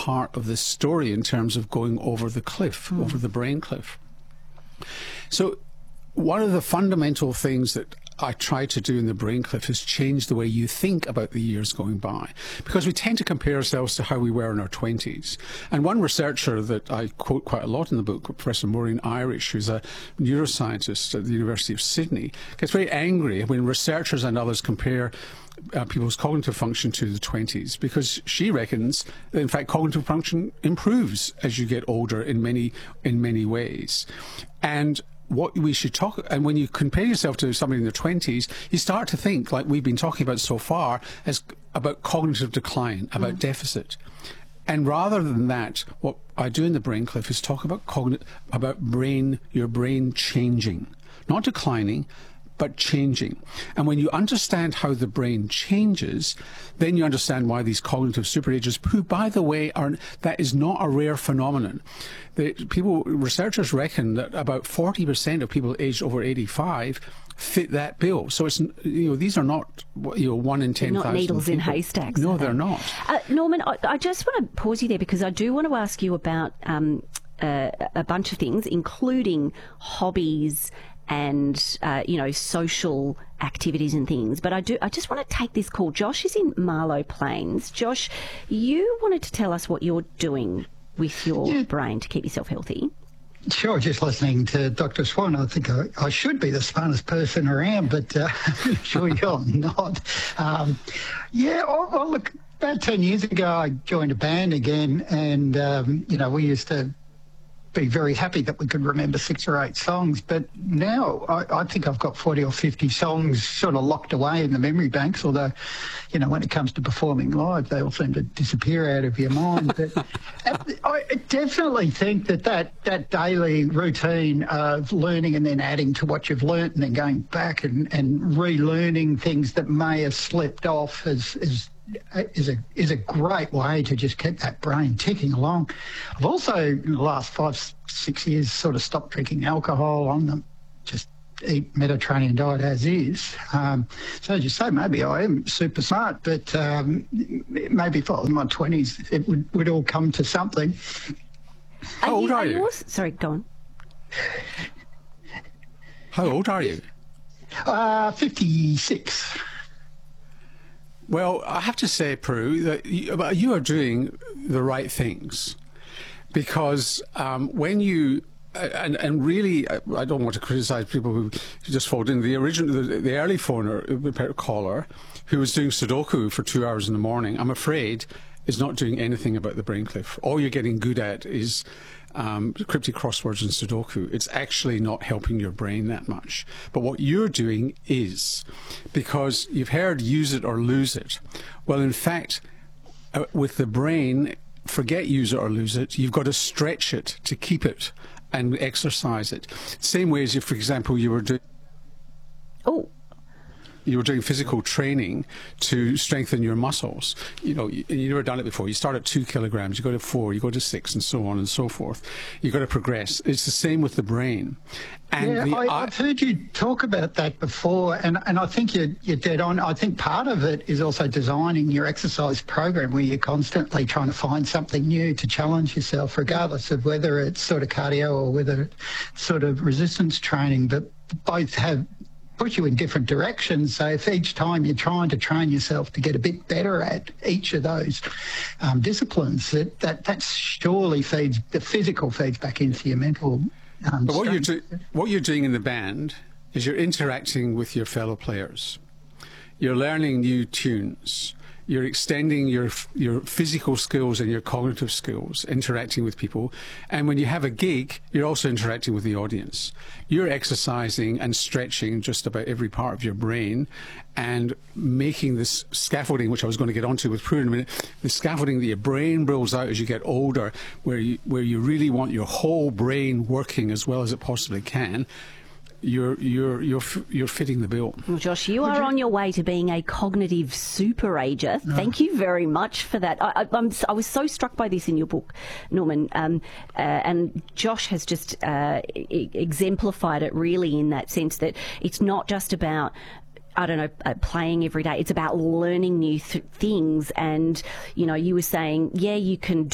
part of this story in terms of going over the cliff, over the brain cliff. So one of the fundamental things that I try to do in the brain cliff is change the way you think about the years going by, because we tend to compare ourselves to how we were in our 20s. And one researcher that I quote quite a lot in the book, Professor Maureen Irish, who's a neuroscientist at the University of Sydney, gets very angry when researchers and others compare people's cognitive function to the 20s, because she reckons that in fact cognitive function improves as you get older in many ways. And what we should talk, and when you compare yourself to somebody in their 20s, you start to think, like we've been talking about so far, as about cognitive decline, about deficit. And rather than that, what I do in the Brain Cliff is talk about your brain changing, not declining, but changing. And when you understand how the brain changes, then you understand why these cognitive superagers, who, by the way, that is not a rare phenomenon. Researchers reckon that about 40% of people aged over 85 fit that bill. So it's, these are not, 1 in 10,000. Not needles in haystacks. No, they're not. Norman, I just want to pause you there, because I do want to ask you about a bunch of things, including hobbies and social activities and things. But I just want to take this call. Josh is in Marlow Plains. Josh, you wanted to tell us what you're doing with your brain to keep yourself healthy. Sure, just listening to Dr. Swan, I think I should be the smartest person around, but I'm sure you're not. Look, about 10 years ago, I joined a band again, and, we used to be very happy that we could remember 6 or 8 songs. But now I think I've got 40 or 50 songs sort of locked away in the memory banks, although, when it comes to performing live, they all seem to disappear out of your mind. But I definitely think that daily routine of learning and then adding to what you've learnt and then going back and relearning things that may have slipped off is a great way to just keep that brain ticking along. I've also, in the last 5-6 years, sort of stopped drinking alcohol on them, just eat Mediterranean diet as is. So as you say, maybe I am super smart, but maybe if I was in my 20s, it would all come to something. How old are you? Sorry, go on. How old are you? 56. Well, I have to say, Prue, that you are doing the right things, because when you and really, I don't want to criticise people who just followed in. The early caller, who was doing Sudoku for 2 hours in the morning, I'm afraid, is not doing anything about the brain cliff. All you're getting good at is cryptic crosswords and Sudoku. It's actually not helping your brain that much. But what you're doing is, because you've heard use it or lose it. Well, in fact, with the brain, forget use it or lose it. You've got to stretch it to keep it and exercise it. Same way as if, for example, you were doing... You were doing physical training to strengthen your muscles. You've never done it before. You start at 2 kilograms, you go to 4, you go to 6, and so on and so forth. You've got to progress. It's the same with the brain. And I've heard you talk about that before, and I think you're dead on. I think part of it is also designing your exercise program, where you're constantly trying to find something new to challenge yourself, regardless of whether it's sort of cardio or whether it's sort of resistance training. But both push you in different directions. So if each time you're trying to train yourself to get a bit better at each of those disciplines, that surely feeds, the physical feeds back into your mental But what you're doing in the band is you're interacting with your fellow players. You're learning new tunes. You're extending your physical skills and your cognitive skills, interacting with people. And when you have a gig, you're also interacting with the audience. You're exercising and stretching just about every part of your brain and making this scaffolding, which I was going to get onto with Prue in a minute, the scaffolding that your brain builds out as you get older, where you really want your whole brain working as well as it possibly can. You're fitting the bill. Well, Josh, you are on your way to being a cognitive superager. Thank you very much for that. I was so struck by this in your book, Norman, and Josh has just exemplified it really in that sense that it's not just about playing every day. It's about learning new things. And, you were saying, you can